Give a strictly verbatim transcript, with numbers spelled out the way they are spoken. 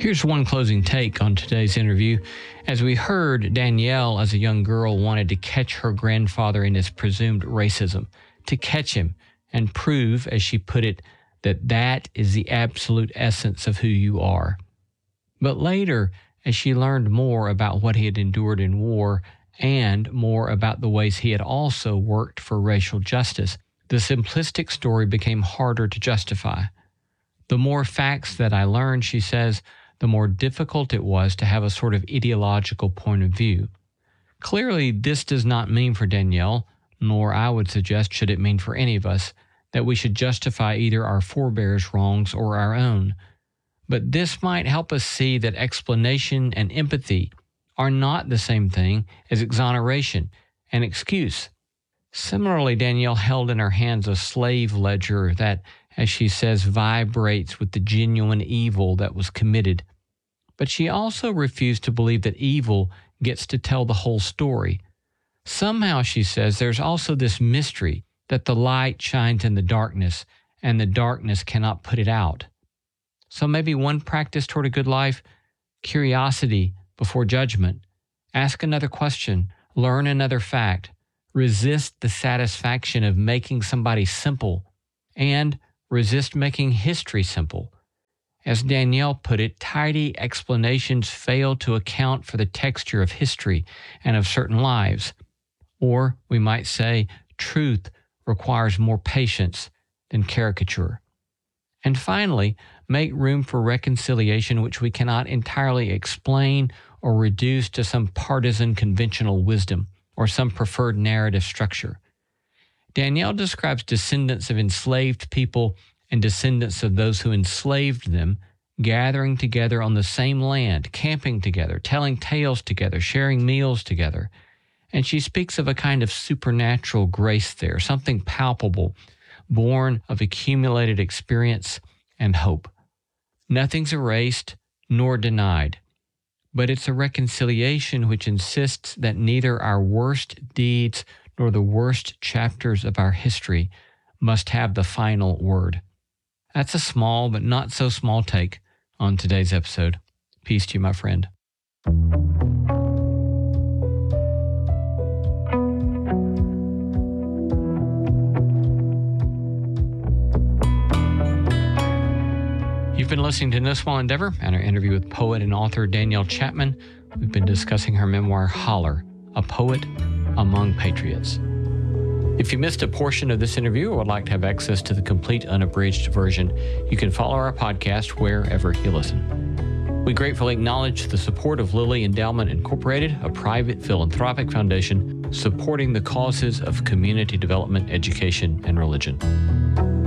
Here's one closing take on today's interview. As we heard, Danielle, as a young girl, wanted to catch her grandfather in his presumed racism, to catch him and prove, as she put it, that that is the absolute essence of who you are. But later, as she learned more about what he had endured in war and more about the ways he had also worked for racial justice, the simplistic story became harder to justify. The more facts that I learned, she says, the more difficult it was to have a sort of ideological point of view. Clearly, this does not mean for Danielle, nor I would suggest should it mean for any of us, that we should justify either our forebears' wrongs or our own. But this might help us see that explanation and empathy are not the same thing as exoneration and excuse. Similarly, Danielle held in her hands a slave ledger that, as she says, vibrates with the genuine evil that was committed. But she also refused to believe that evil gets to tell the whole story. Somehow, she says, there's also this mystery that the light shines in the darkness and the darkness cannot put it out. So maybe one practice toward a good life, curiosity before judgment. Ask another question, learn another fact, resist the satisfaction of making somebody simple, and resist making history simple. As Danielle put it, tidy explanations fail to account for the texture of history and of certain lives. Or, we might say, truth requires more patience than caricature. And finally, make room for reconciliation which we cannot entirely explain or reduce to some partisan conventional wisdom or some preferred narrative structure. Danielle describes descendants of enslaved people and descendants of those who enslaved them gathering together on the same land, camping together, telling tales together, sharing meals together. And she speaks of a kind of supernatural grace there, something palpable, born of accumulated experience and hope. Nothing's erased nor denied, but it's a reconciliation which insists that neither our worst deeds nor the worst chapters of our history must have the final word. That's a small but not so small take on today's episode. Peace to you, my friend. You've been listening to No Small Endeavor and our interview with poet and author Danielle Chapman. We've been discussing her memoir, Holler, A Poet Among Patriots. If you missed a portion of this interview or would like to have access to the complete unabridged version, you can follow our podcast wherever you listen. We gratefully acknowledge the support of Lilly Endowment Incorporated, a private philanthropic foundation supporting the causes of community development, education, and religion.